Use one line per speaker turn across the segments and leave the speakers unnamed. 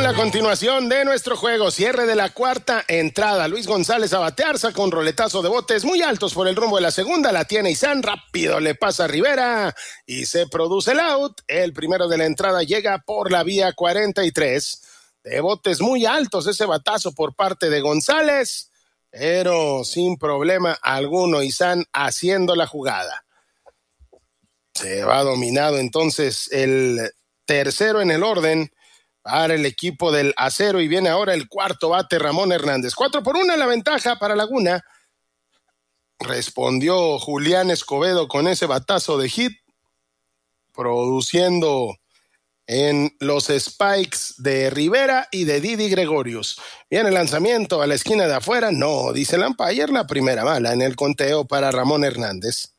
la continuación de nuestro juego, cierre de la cuarta entrada. Luis González a batear, saca un roletazo de botes muy altos por el rumbo de la segunda, la tiene Isan, rápido le pasa a Rivera y se produce el out. El primero de la entrada llega por la vía 43, de botes muy altos ese batazo por parte de González, pero sin problema alguno Isan haciendo la jugada. Se va dominado entonces el tercero en el orden para el equipo del Acero y viene ahora el cuarto bate Ramón Hernández. 4-1 la ventaja para Laguna. Respondió Julián Escobedo con ese batazo de hit, produciendo en los spikes de Rivera y de Didi Gregorius. Viene el lanzamiento a la esquina de afuera. No, dice el umpire, la primera bala en el conteo para Ramón Hernández.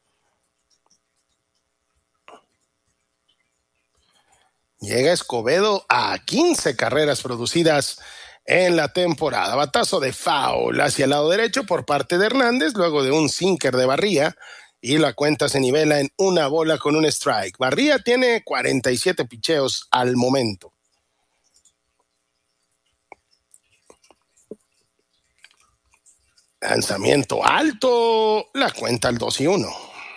Llega Escobedo a 15 carreras producidas en la temporada. Batazo de foul hacia el lado derecho por parte de Hernández, luego de un sinker de Barría, y la cuenta se nivela en una bola con un strike. Barría tiene 47 picheos al momento. Lanzamiento alto, la cuenta al 2-1.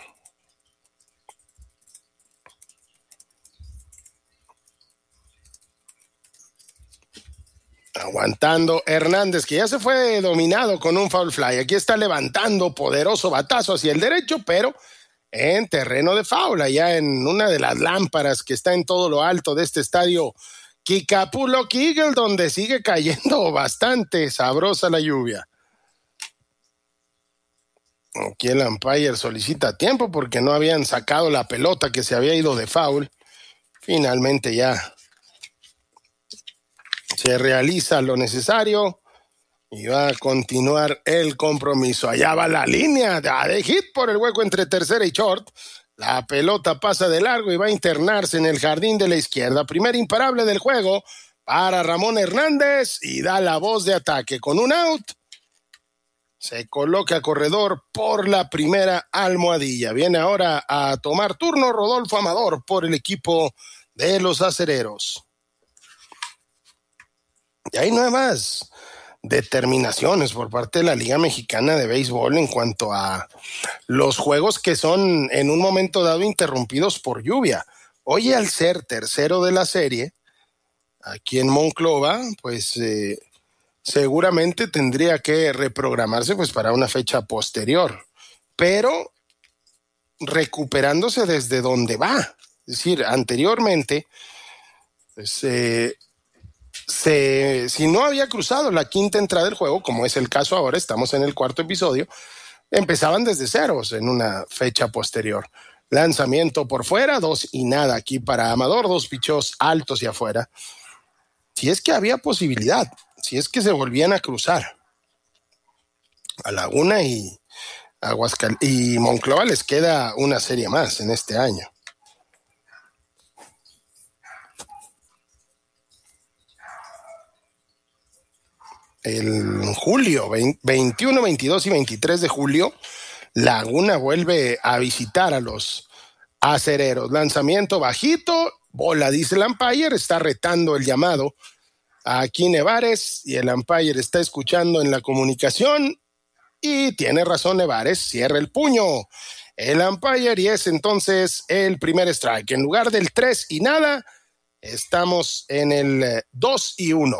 Aguantando Hernández, que ya se fue dominado con un foul fly. Aquí está levantando poderoso batazo hacia el derecho, pero en terreno de foul, allá en una de las lámparas que está en todo lo alto de este estadio Kickapoo Eagle, donde sigue cayendo bastante sabrosa la lluvia. Aquí el umpire solicita tiempo porque no habían sacado la pelota que se había ido de foul. Finalmente ya se realiza lo necesario y va a continuar el compromiso. Allá va la línea de hit por el hueco entre tercera y short. La pelota pasa de largo y va a internarse en el jardín de la izquierda. Primer imparable del juego para Ramón Hernández y da la voz de ataque. Con un out, se coloca corredor por la primera almohadilla. Viene ahora a tomar turno Rodolfo Amador por el equipo de los acereros. Y hay nuevas determinaciones por parte de la Liga Mexicana de Béisbol en cuanto a los juegos que son en un momento dado interrumpidos por lluvia. Hoy, al ser tercero de la serie, aquí en Monclova, pues seguramente tendría que reprogramarse pues para una fecha posterior, pero recuperándose desde donde va. Es decir, anteriormente, pues, si no había cruzado la quinta entrada del juego, como es el caso ahora, estamos en el cuarto episodio, empezaban desde ceros en una fecha posterior. Lanzamiento por fuera, 2-0 aquí para Amador, 2 pichos altos y afuera. Si es que había posibilidad, si es que se volvían a cruzar. A Laguna y y Monclova les queda una serie más en este año. El julio, 21, 22 y 23 de julio, Laguna vuelve a visitar a los acereros. Lanzamiento bajito, bola, dice el umpire, está retando el llamado aquí Nevares y el umpire está escuchando en la comunicación y tiene razón Nevares, cierra el puño el umpire y es entonces el primer strike. En lugar del 3-0, estamos en el 2-1.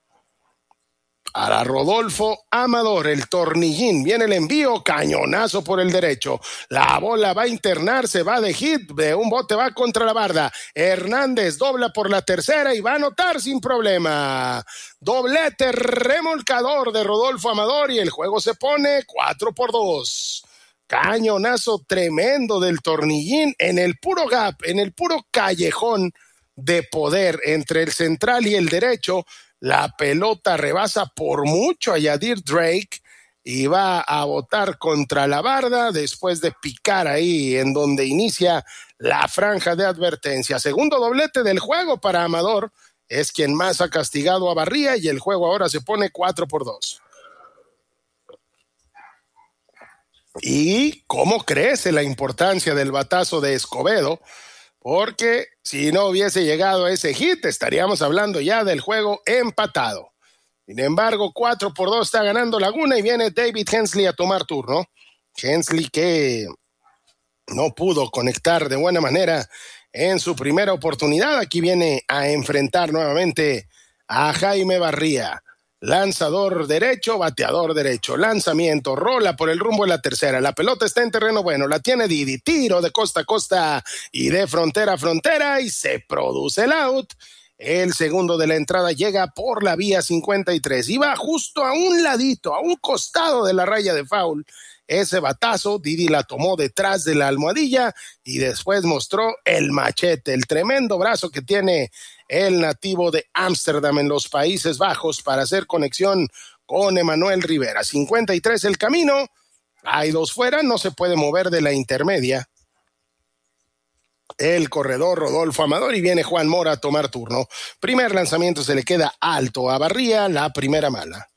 Para Rodolfo Amador, el tornillín, viene el envío, cañonazo por el derecho, la bola va a internarse, va de hit, de un bote va contra la barda, Hernández dobla por la tercera y va a anotar sin problema, doblete remolcador de Rodolfo Amador y el juego se pone 4-2, cañonazo tremendo del tornillín en el puro gap, en el puro callejón de poder entre el central y el derecho. La pelota rebasa por mucho a Yadir Drake y va a botar contra la barda después de picar ahí en donde inicia la franja de advertencia. Segundo doblete del juego para Amador, es quien más ha castigado a Barría y el juego ahora se pone 4-2. ¿Y cómo crece la importancia del batazo de Escobedo? porque si no hubiese llegado ese hit, estaríamos hablando ya del juego empatado. Sin embargo, 4-2 está ganando Laguna y viene David Hensley a tomar turno. Hensley que no pudo conectar de buena manera en su primera oportunidad. Aquí viene a enfrentar nuevamente a Jaime Barría. Lanzador derecho, bateador derecho, lanzamiento, rola por el rumbo de la tercera. La pelota está en terreno bueno, la tiene Didi, tiro de costa a costa y de frontera a frontera y se produce el out. El segundo de la entrada llega por la vía 53 y va justo a un ladito, a un costado de la raya de foul. Ese batazo, Didi la tomó detrás de la almohadilla y después mostró el machete, el tremendo brazo que tiene el nativo de Ámsterdam en los Países Bajos para hacer conexión con Emanuel Rivera. 53 el camino, hay 2 fuera, no se puede mover de la intermedia el corredor Rodolfo Amador y viene Juan Mora a tomar turno. Primer lanzamiento se le queda alto a Barría, la primera mala.